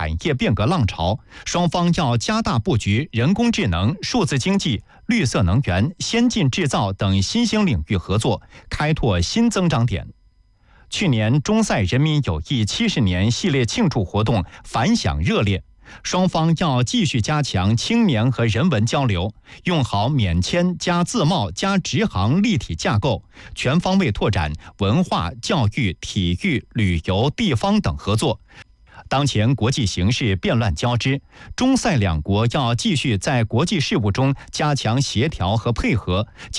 产业变革浪潮，双方要加大布局人工智能、数字经济、绿色能源、先进制造等新兴领域合作，开拓新增长点。去年中塞人民友谊70年系列庆祝活动反响热烈，双方要继续加强青年和人文交流，用好免签加自贸加直航立体架构，全方位拓展文化、教育、体育、旅游、地方等合作。当前国际形势变乱交织，中塞两国要继续在国际事务中加强协调和配合，